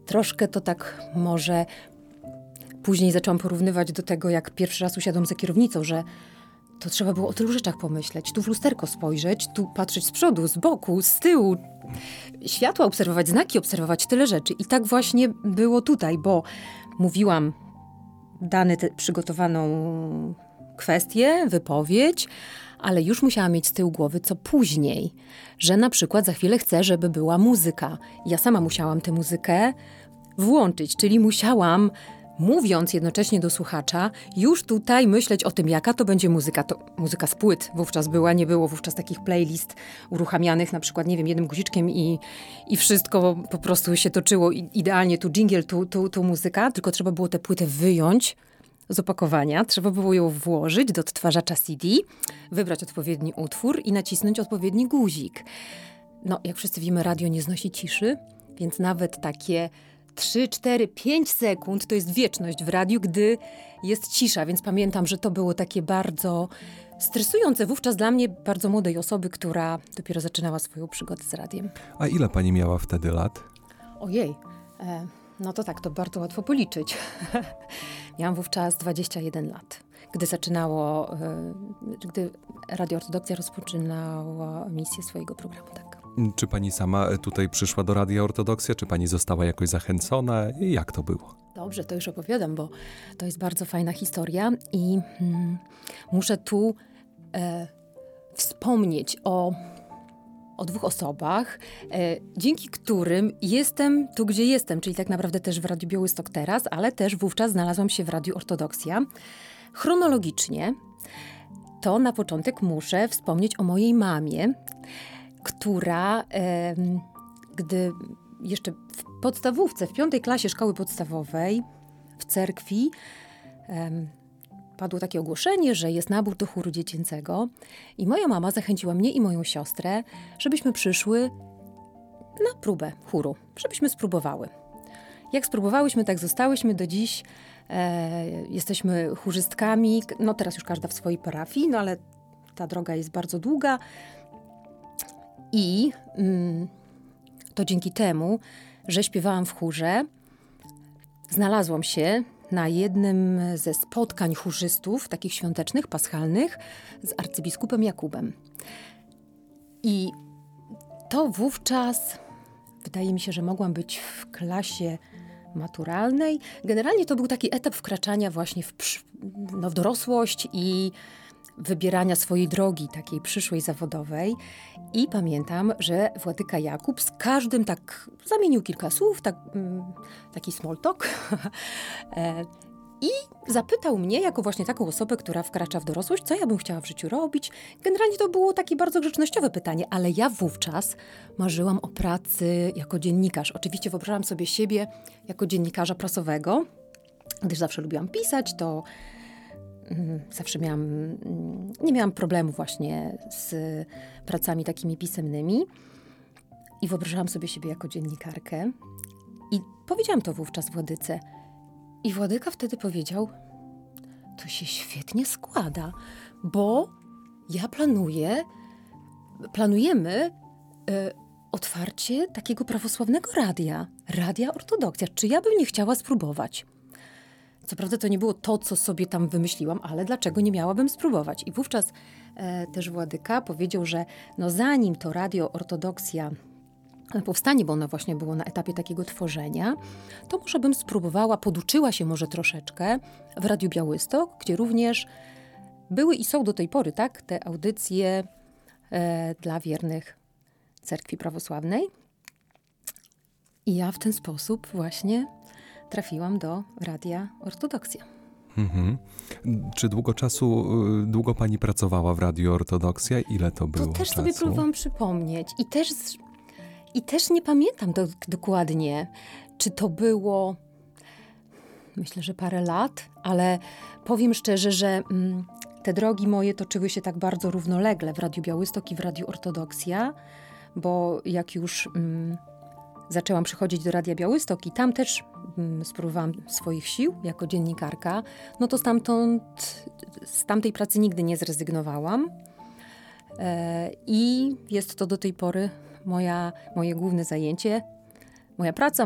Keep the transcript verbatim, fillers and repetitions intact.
troszkę to tak może później zaczęłam porównywać do tego, jak pierwszy raz usiadłam za kierownicą, że to trzeba było o tylu rzeczach pomyśleć. Tu w lusterko spojrzeć, tu patrzeć z przodu, z boku, z tyłu. Światła obserwować, znaki obserwować, tyle rzeczy. I tak właśnie było tutaj, bo mówiłam dane te, przygotowaną kwestię, wypowiedź, ale już musiałam mieć z tyłu głowy, co później. Że na przykład za chwilę chcę, żeby była muzyka. Ja sama musiałam tę muzykę włączyć, czyli musiałam, mówiąc jednocześnie do słuchacza, już tutaj myśleć o tym, jaka to będzie muzyka. To muzyka z płyt wówczas była, nie było wówczas takich playlist uruchamianych na przykład, nie wiem, jednym guziczkiem i, i wszystko po prostu się toczyło idealnie, tu dżingiel, tu, tu, tu muzyka, tylko trzeba było tę płytę wyjąć z opakowania, trzeba było ją włożyć do odtwarzacza C D, wybrać odpowiedni utwór i nacisnąć odpowiedni guzik. No, jak wszyscy wiemy, radio nie znosi ciszy, więc nawet takie trzy, cztery, pięć sekund to jest wieczność w radiu, gdy jest cisza, więc pamiętam, że to było takie bardzo stresujące wówczas dla mnie, bardzo młodej osoby, która dopiero zaczynała swoją przygodę z radiem. A ile pani miała wtedy lat? Ojej, e, no to tak, to bardzo łatwo policzyć. Miałam wówczas dwadzieścia jeden lat, gdy zaczynało, e, gdy Radio Ortodoksja rozpoczynała misję swojego programu, tak. Czy pani sama tutaj przyszła do Radia Ortodoksja? Czy pani została jakoś zachęcona? I jak to było? Dobrze, to już opowiadam, bo to jest bardzo fajna historia i mm, muszę tu e, wspomnieć o, o dwóch osobach, e, dzięki którym jestem tu, gdzie jestem, czyli tak naprawdę też w Radiu Białystok teraz, ale też wówczas znalazłam się w Radiu Ortodoksja. Chronologicznie to na początek muszę wspomnieć o mojej mamie, która, e, gdy jeszcze w podstawówce, w piątej klasie szkoły podstawowej w cerkwi e, padło takie ogłoszenie, że jest nabór do chóru dziecięcego i moja mama zachęciła mnie i moją siostrę, żebyśmy przyszły na próbę chóru, żebyśmy spróbowały. Jak spróbowałyśmy, tak zostałyśmy do dziś. E, jesteśmy chórzystkami, no teraz już każda w swojej parafii, no ale ta droga jest bardzo długa. I mm, to dzięki temu, że śpiewałam w chórze, znalazłam się na jednym ze spotkań chórzystów, takich świątecznych, paschalnych, z arcybiskupem Jakubem. I to wówczas, wydaje mi się, że mogłam być w klasie maturalnej. Generalnie to był taki etap wkraczania właśnie w, no, w dorosłość i wybierania swojej drogi, takiej przyszłej zawodowej. I pamiętam, że władyka Jakub z każdym tak zamienił kilka słów, tak, taki small talk. I zapytał mnie, jako właśnie taką osobę, która wkracza w dorosłość, co ja bym chciała w życiu robić. Generalnie to było takie bardzo grzecznościowe pytanie, ale ja wówczas marzyłam o pracy jako dziennikarz. Oczywiście wyobrażałam sobie siebie jako dziennikarza prasowego, gdyż zawsze lubiłam pisać, to zawsze miałam, nie miałam problemu właśnie z pracami takimi pisemnymi i wyobrażałam sobie siebie jako dziennikarkę i powiedziałam to wówczas Władyce. I Władyka wtedy powiedział, to się świetnie składa, bo ja planuję, planujemy y, otwarcie takiego prawosławnego radia, Radia Ortodoksja. Czy ja bym nie chciała spróbować? Co prawda to nie było to, co sobie tam wymyśliłam, ale dlaczego nie miałabym spróbować? I wówczas e, też Władyka powiedział, że no zanim to Radio Ortodoksja powstanie, bo ono właśnie było na etapie takiego tworzenia, to może bym spróbowała, poduczyła się może troszeczkę w Radiu Białystok, gdzie również były i są do tej pory, tak, te audycje e, dla wiernych cerkwi prawosławnej. I ja w ten sposób właśnie trafiłam do Radia Ortodoksja. Mhm. Czy długo czasu, długo pani pracowała w Radiu Ortodoksja? Ile to było To też czasu? sobie próbowałam przypomnieć. I też, i też nie pamiętam do, dokładnie, czy to było, myślę, że parę lat, ale powiem szczerze, że mm, te drogi moje toczyły się tak bardzo równolegle w Radiu Białystok i w Radiu Ortodoksja, bo jak już mm, zaczęłam przychodzić do Radia Białystok i tam też mm, spróbowałam swoich sił jako dziennikarka, no to stamtąd, z tamtej pracy nigdy nie zrezygnowałam. E, I jest to do tej pory moja, moje główne zajęcie, moja praca,